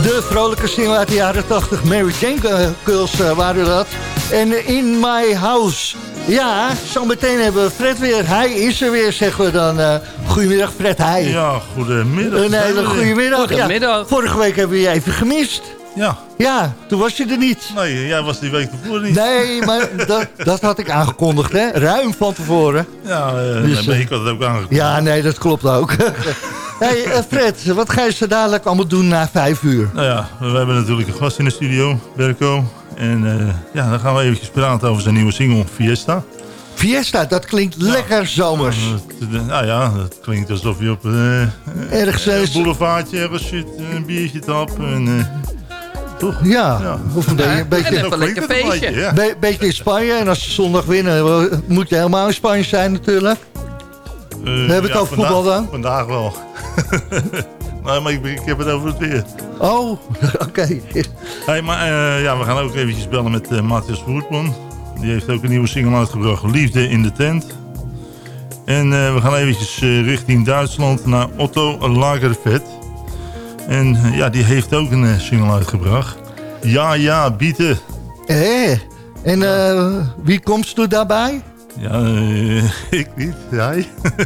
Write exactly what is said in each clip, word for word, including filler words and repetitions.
De vrolijke single uit de jaren tachtig. Mary Jane Girls uh, waren dat. En uh, In My House. Ja, zo meteen hebben we Fred weer. Hij is er weer, zeggen we dan. Uh, goedemiddag, Fred. Hij. Ja, goedemiddag. Een hele goedemiddag. Goedemiddag. Ja, vorige week hebben we je even gemist. Ja. Ja, toen was je er niet. Nee, jij was die week ervoor niet. Nee, maar dat, dat had ik aangekondigd, hè. Ruim van tevoren. Ja, uh, dus, nee, ik had het ook aangekondigd. Ja, nee, dat klopt ook. Hey uh, Fred, wat ga je zo dadelijk allemaal doen na vijf uur? Nou ja, we hebben natuurlijk een gast in de studio, Berko. En uh, ja, dan gaan we eventjes praten over zijn nieuwe single, Fiesta. Fiesta, dat klinkt ja. lekker zomers. Uh, nou ja, dat klinkt alsof je op uh, ergens een uh, boulevardje ergens zit, een biertje tap. En, uh, toch? Ja, ja. Of een, ja. beetje, en even lekker feestje. Een ja. Be beetje in Spanje. En als ze zondag winnen, moet je helemaal in Spanje zijn natuurlijk. Uh, we hebben het ja, over vandaag, voetbal dan? Vandaag wel. Nee, maar ik, ik heb het over het weer. Oh, oké. Okay. Hey, maar uh, ja, we gaan ook eventjes bellen met uh, Matthias Voertman. Die heeft ook een nieuwe single uitgebracht, Liefde in de Tent. En uh, we gaan eventjes uh, richting Duitsland naar Otto Lagerfeld. En uh, ja, die heeft ook een uh, single uitgebracht. Ja, ja, bieten. Eh, en uh, wie komt er daarbij? Ja, uh, ik niet, jij.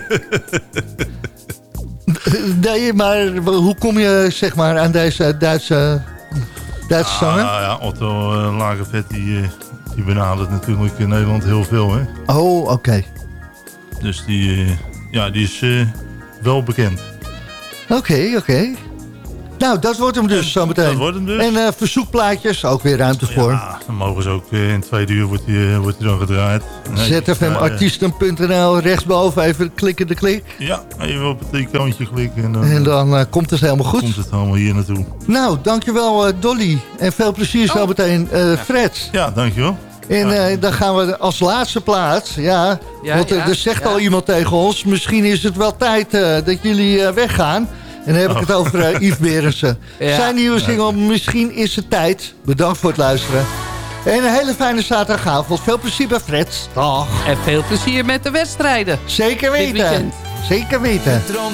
Nee, maar hoe kom je zeg maar aan deze Duitse, Duitse ah, zanger? Ja, Otto uh, Lagerfeld die, uh, die benadert natuurlijk in Nederland heel veel, hè. Oh, oké. Okay. Dus die, uh, ja, die is uh, wel bekend. Oké, okay, oké. Okay. Nou, dat wordt hem dus zometeen. Dat wordt hem dus. En uh, verzoekplaatjes, ook weer ruimte voor. Ja, dan mogen ze ook uh, in twee uur wordt die, uh, wordt die dan gedraaid. z f m artiesten punt n l, rechtsboven even klikken de klik. Ja, even op het icoontje klikken. En dan, en dan uh, komt het helemaal goed. Komt het allemaal hier naartoe. Nou, dankjewel uh, Dolly. En veel plezier zo meteen uh, Fred. Ja, dankjewel. En uh, dan gaan we als laatste plaats. Ja, ja want uh, ja, er zegt ja. al iemand tegen ons. Misschien is het wel tijd uh, dat jullie uh, weggaan. En dan heb ik oh. het over uh, Yves Berensen. Ja. Zijn nieuwe single, Misschien is het tijd. Bedankt voor het luisteren. En een hele fijne zaterdagavond. Veel plezier bij Fred. Dag. En veel plezier met de wedstrijden. Zeker weten. Zeker weten.